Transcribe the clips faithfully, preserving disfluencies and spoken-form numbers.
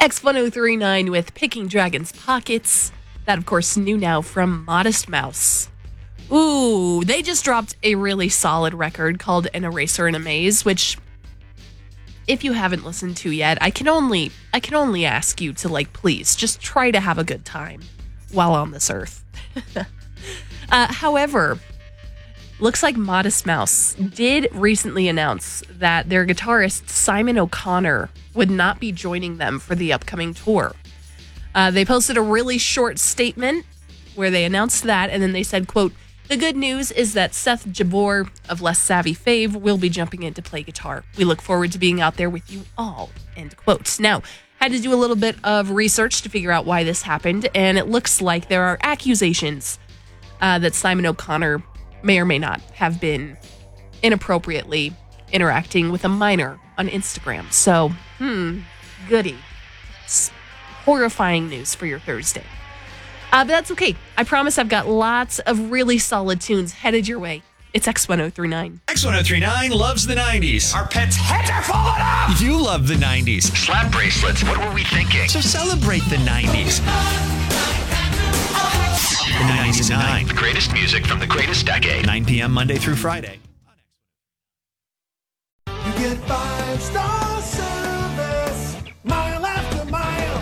X one oh three point nine with Picking Dragon's Pockets. That, of course, new now from Modest Mouse. Ooh, they just dropped a really solid record called An Eraser in a Maze, which, if you haven't listened to yet, I can only I can only ask you to, like, please, just try to have a good time while on this earth. uh, however, looks like Modest Mouse did recently announce that their guitarist, Simon O'Connor, would not be joining them for the upcoming tour. Uh, they posted a really short statement where they announced that, and then they said, quote, "The good news is that Seth Jabor of Less Savvy Fave will be jumping in to play guitar. We look forward to being out there with you all," end quote. Now, had to do a little bit of research to figure out why this happened, and it looks like there are accusations uh, that Simon O'Connor may or may not have been inappropriately interacting with a minor on Instagram. So, hmm, goody. It's horrifying news for your Thursday. Uh, but that's okay. I promise I've got lots of really solid tunes headed your way. It's X one oh three point nine. X one oh three point nine loves the nineties. Our pets' heads are falling off. You love the nineties. Slap bracelets. What were we thinking? So celebrate the nineties. The nineties and nine. The greatest music from the greatest decade. nine p.m. Monday through Friday. You get five-star service, mile after mile.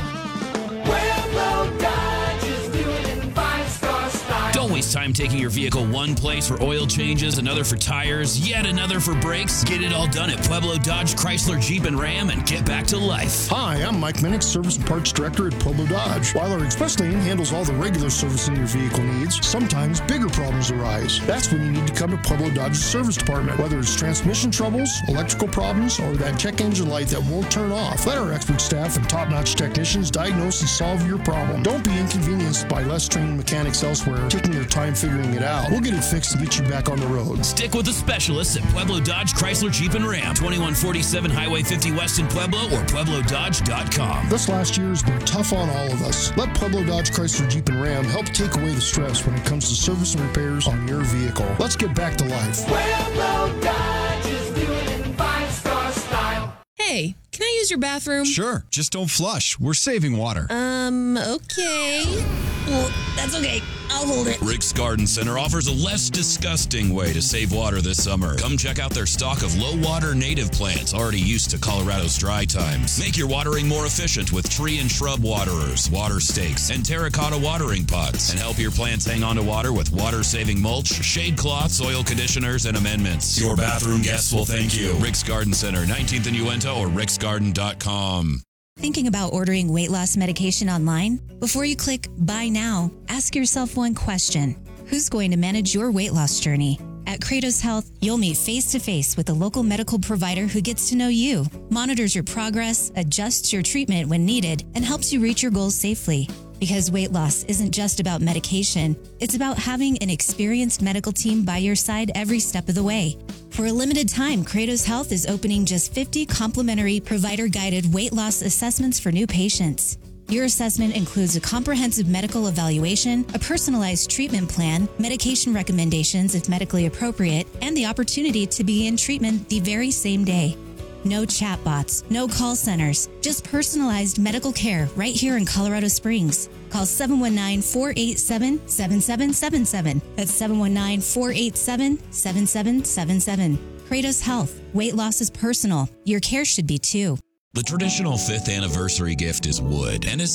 Pueblo Dodge is doing it in five-star style. Don't waste time taking your vehicle one place for oil changes, another for tires, yet another for brakes. Get it all done at Pueblo Dodge, Chrysler, Jeep, and Ram and get back to life. Hi, I'm Mike Minnick, Service and Parts Director at Pueblo Dodge. While our express lane handles all the regular servicing your vehicle needs, sometimes bigger problems arise. That's when you need to come to Pueblo Dodge's service department. Whether it's transmission troubles, electrical problems, or that check engine light that won't turn off, let our expert staff and top-notch technicians diagnose and solve your problem. Don't be inconvenienced by less trained mechanics elsewhere taking their time figuring it out. We'll get it fixed and get you back on the road. Stick with the specialists at Pueblo Dodge, Chrysler, Jeep, and Ram. twenty-one forty-seven Highway fifty West in Pueblo or pueblo dodge dot com. This last year has been tough on all of us. Let Pueblo Dodge, Chrysler, Jeep, and Ram help take away the stress when it comes to service and repairs on your vehicle. Let's get back to life. Pueblo Dodge is doing it in five-star style. Hey, can I use your bathroom? Sure, just don't flush. We're saving water. Um, okay. Well, that's okay. I'll hold it. Rick's Garden Center offers a less disgusting way to save water this summer. Come check out their stock of low-water native plants already used to Colorado's dry times. Make your watering more efficient with tree and shrub waterers, water stakes, and terracotta watering pots. And help your plants hang on to water with water-saving mulch, shade cloths, soil conditioners, and amendments. Your bathroom guests will thank you. Rick's Garden Center, nineteenth and Uinta or ricks garden dot com. Thinking about ordering weight loss medication online? Before you click Buy Now, ask yourself one question. Who's going to manage your weight loss journey? At Kratos Health, you'll meet face-to-face with a local medical provider who gets to know you, monitors your progress, adjusts your treatment when needed, and helps you reach your goals safely. Because weight loss isn't just about medication, it's about having an experienced medical team by your side every step of the way. For a limited time, Kratos Health is opening just fifty complimentary provider-guided weight loss assessments for new patients. Your assessment includes a comprehensive medical evaluation, a personalized treatment plan, medication recommendations if medically appropriate, and the opportunity to begin treatment the very same day. No chatbots, no call centers, just personalized medical care right here in Colorado Springs. Call seven one nine, four eight seven, seven seven seven seven. That's seven one nine, four eight seven, seven seven seven seven. Kratos Health. Weight loss is personal. Your care should be too. The traditional fifth anniversary gift is wood and is